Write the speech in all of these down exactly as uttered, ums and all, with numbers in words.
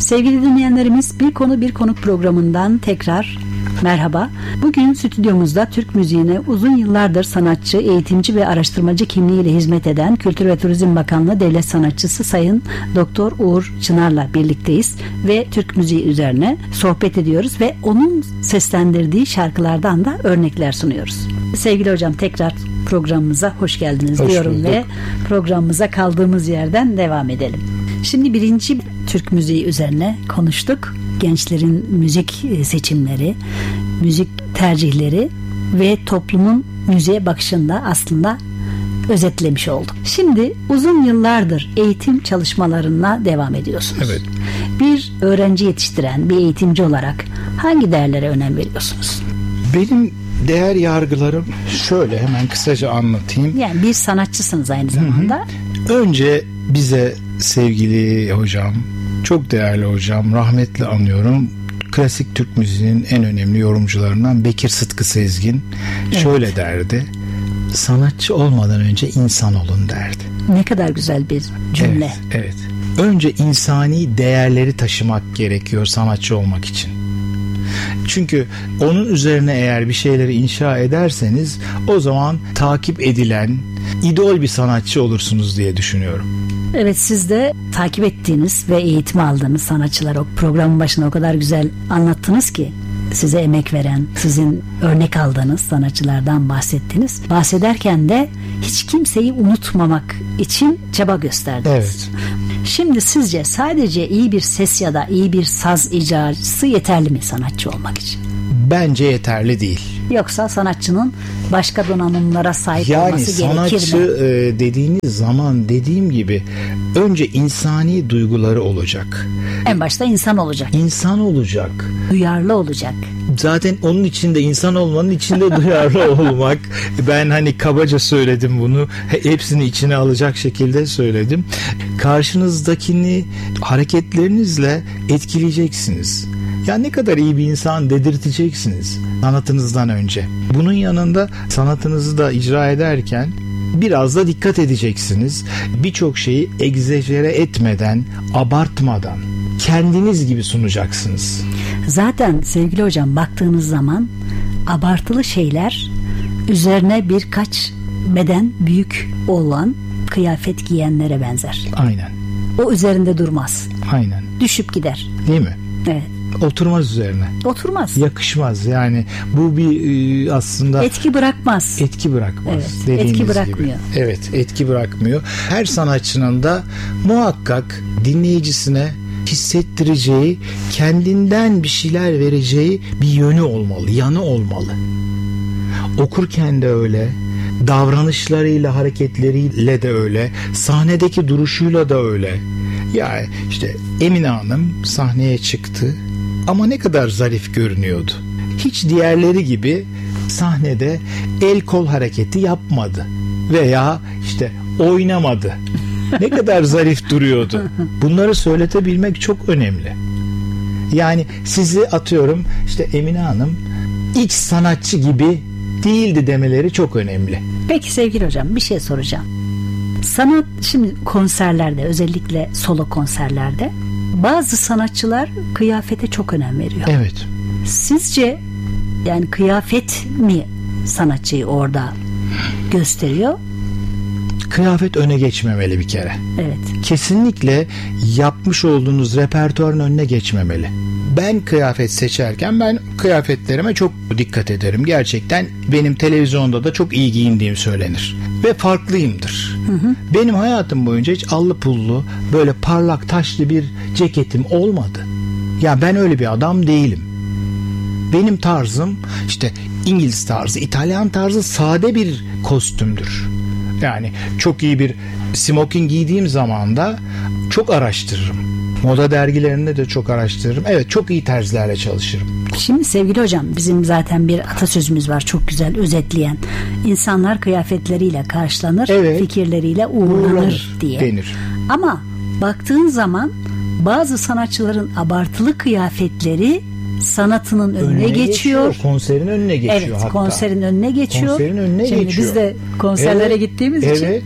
Sevgili dinleyenlerimiz, Bir Konu Bir Konuk programından tekrar merhaba. Bugün stüdyomuzda Türk müziğine uzun yıllardır sanatçı, eğitimci ve araştırmacı kimliğiyle hizmet eden Kültür ve Turizm Bakanlığı Devlet Sanatçısı Sayın Doktor Uğur Çınar'la birlikteyiz ve Türk müziği üzerine sohbet ediyoruz ve onun seslendirdiği şarkılardan da örnekler sunuyoruz. Sevgili hocam, tekrar programımıza hoş geldiniz hoş diyorum bulduk. Ve programımıza kaldığımız yerden devam edelim. Şimdi birinci Türk müziği üzerine konuştuk. Gençlerin müzik seçimleri, müzik tercihleri ve toplumun müziğe bakışında aslında özetlemiş olduk. Şimdi uzun yıllardır eğitim çalışmalarına devam ediyorsunuz. Evet. Bir öğrenci yetiştiren bir eğitimci olarak hangi değerlere önem veriyorsunuz? Benim değer yargılarım şöyle, hemen kısaca anlatayım. Yani bir sanatçısınız aynı zamanda. Hı hı. Önce bize sevgili hocam, çok değerli hocam, rahmetli anıyorum, klasik Türk müziğinin en önemli yorumcularından Bekir Sıtkı Sezgin evet. şöyle derdi: sanatçı olmadan önce insan olun derdi. Ne kadar güzel bir cümle. Evet, evet. Önce insani değerleri taşımak gerekiyor sanatçı olmak için. Çünkü onun üzerine eğer bir şeyleri inşa ederseniz o zaman takip edilen, idol bir sanatçı olursunuz diye düşünüyorum. Evet, siz de takip ettiğiniz ve eğitim aldığınız sanatçılar, o programın başına o kadar güzel anlattınız ki, size emek veren, sizin örnek aldığınız sanatçılardan bahsettiniz. Bahsederken de hiç kimseyi unutmamak için çaba gösterdiniz. Evet. Şimdi sizce sadece iyi bir ses ya da iyi bir saz icracısı yeterli mi sanatçı olmak için? Bence yeterli değil. Yoksa sanatçının başka donanımlara sahip yani olması gerekir mi? Yani sanatçı e, dediğiniz zaman, dediğim gibi, önce insani duyguları olacak. En başta insan olacak. İnsan olacak. Duyarlı olacak. Zaten onun içinde, insan olmanın içinde duyarlı olmak. Ben hani kabaca söyledim bunu. Hepsini içine alacak şekilde söyledim. Karşınızdakini hareketlerinizle etkileyeceksiniz. Ya ne kadar iyi bir insan dedirteceksiniz sanatınızdan önce. Bunun yanında sanatınızı da icra ederken biraz da dikkat edeceksiniz. Birçok şeyi egzajere etmeden, abartmadan kendiniz gibi sunacaksınız. Zaten sevgili hocam, baktığınız zaman abartılı şeyler üzerine birkaç beden büyük olan kıyafet giyenlere benzer. Aynen. O üzerinde durmaz. Aynen. Düşüp gider. Değil mi? Evet. Oturmaz üzerine. Oturmaz. Yakışmaz. Yani bu bir aslında etki bırakmaz. Etki bırakmaz. Evet, dediğiniz etki bırakmıyor. Gibi. Evet, etki bırakmıyor. Her sanatçının da muhakkak dinleyicisine hissettireceği, kendinden bir şeyler vereceği bir yönü olmalı, yanı olmalı. Okurken de öyle, davranışlarıyla, hareketleriyle de öyle, sahnedeki duruşuyla da öyle. Ya işte Emine Hanım sahneye çıktı ama ne kadar zarif görünüyordu. Hiç diğerleri gibi sahnede el kol hareketi yapmadı veya işte oynamadı. Ne kadar zarif duruyordu. Bunları söyletebilmek çok önemli. Yani sizi atıyorum işte Emine Hanım X sanatçı gibi değildi demeleri çok önemli. Peki sevgili hocam, bir şey soracağım. Sanat, şimdi konserlerde, özellikle solo konserlerde bazı sanatçılar kıyafete çok önem veriyor. Evet. Sizce yani kıyafet mi sanatçıyı orada gösteriyor? Kıyafet öne geçmemeli bir kere. Evet. Kesinlikle yapmış olduğunuz repertuarın önüne geçmemeli. Ben kıyafet seçerken ben kıyafetlerime çok dikkat ederim. Gerçekten benim televizyonda da çok iyi giyindiğim söylenir. Ve farklıyımdır. Hı hı. Benim hayatım boyunca hiç allı pullu, böyle parlak taşlı bir ceketim olmadı. Ya ben öyle bir adam değilim. Benim tarzım işte İngiliz tarzı, İtalyan tarzı sade bir kostümdür. Yani çok iyi bir smoking giydiğim zaman da çok araştırırım. Moda dergilerinde de çok araştırırım. Evet, çok iyi terzilerle çalışırım. Şimdi sevgili hocam, bizim zaten bir atasözümüz var çok güzel özetleyen. İnsanlar kıyafetleriyle karşılanır, evet, fikirleriyle uğurlanır, uğurlanır diye. Denir. Ama baktığın zaman bazı sanatçıların abartılı kıyafetleri sanatının önüne, önüne geçiyor. geçiyor. Konserin önüne geçiyor evet, hatta. Konserin önüne geçiyor. Konserin önüne Şimdi geçiyor. biz de konserlere evet, gittiğimiz evet. için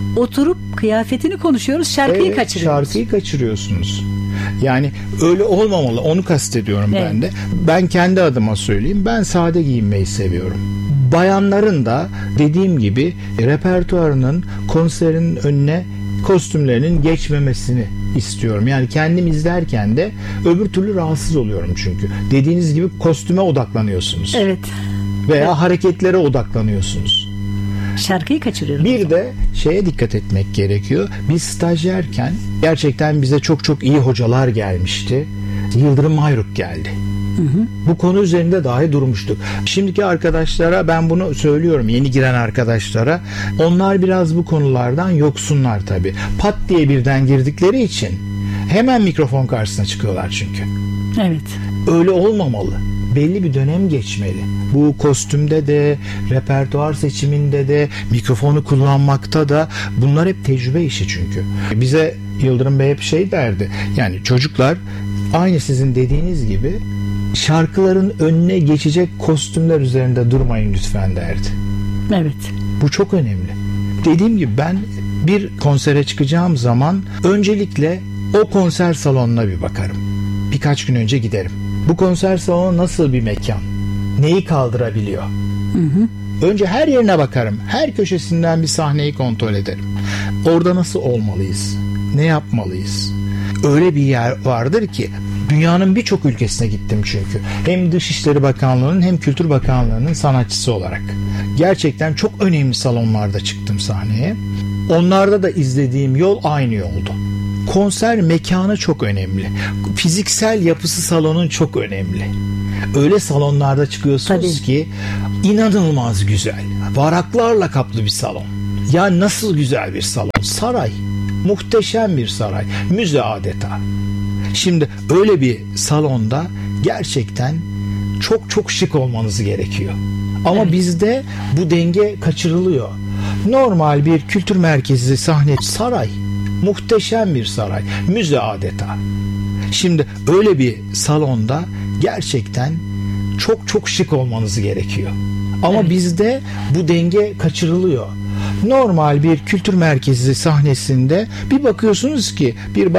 oturup kıyafetini konuşuyoruz, şarkıyı evet, kaçırıyoruz. Şarkıyı kaçırıyorsunuz. Yani öyle olmamalı. Onu kastediyorum evet. ben de. Ben kendi adıma söyleyeyim. Ben sade giyinmeyi seviyorum. Bayanların da dediğim gibi repertuarının konserinin önüne kostümlerinin geçmemesini istiyorum. Yani kendim izlerken de öbür türlü rahatsız oluyorum çünkü. Dediğiniz gibi kostüme odaklanıyorsunuz. Evet. Veya evet. hareketlere odaklanıyorsunuz. Şarkıyı kaçırıyoruz. Bir de şeye dikkat etmek gerekiyor. Biz stajyerken gerçekten bize çok çok iyi hocalar gelmişti. Yıldırım Mayruk geldi. Hı hı. Bu konu üzerinde dahi durmuştuk. Şimdiki arkadaşlara ben bunu söylüyorum, yeni giren arkadaşlara. Onlar biraz bu konulardan yoksunlar tabii. Pat diye birden girdikleri için hemen mikrofon karşısına çıkıyorlar çünkü. Evet. Öyle olmamalı. Belli bir dönem geçmeli. Bu kostümde de, repertuar seçiminde de, mikrofonu kullanmakta da, bunlar hep tecrübe işi çünkü. Bize Yıldırım Bey hep şey derdi. Yani çocuklar aynı sizin dediğiniz gibi şarkıların önüne geçecek kostümler üzerinde durmayın lütfen derdi. Evet. Bu çok önemli. Dediğim gibi ben bir konsere çıkacağım zaman öncelikle o konser salonuna bir bakarım. Birkaç gün önce giderim. Bu konser salonu nasıl bir mekan? Neyi kaldırabiliyor? Hı hı. Önce her yerine bakarım. Her köşesinden bir sahneyi kontrol ederim. Orada nasıl olmalıyız? Ne yapmalıyız? Öyle bir yer vardır ki dünyanın birçok ülkesine gittim çünkü. Hem Dışişleri Bakanlığı'nın hem Kültür Bakanlığı'nın sanatçısı olarak. Gerçekten çok önemli salonlarda çıktım sahneye. Onlarda da izlediğim yol aynı yoldu. Konser mekanı çok önemli. Fiziksel yapısı salonun çok önemli. Öyle salonlarda çıkıyorsunuz Tabii. ki inanılmaz güzel. Varaklarla kaplı bir salon. Ya nasıl güzel bir salon. Saray. Muhteşem bir saray. Müze adeta. Şimdi öyle bir salonda gerçekten çok çok şık olmanız gerekiyor. Ama evet. bizde bu denge kaçırılıyor. Normal bir kültür merkezi sahne, saray. Muhteşem bir saray. Müze adeta. Şimdi öyle bir salonda gerçekten çok çok şık olmanız gerekiyor. Ama evet. bizde bu denge kaçırılıyor. Normal bir kültür merkezi sahnesinde bir bakıyorsunuz ki bir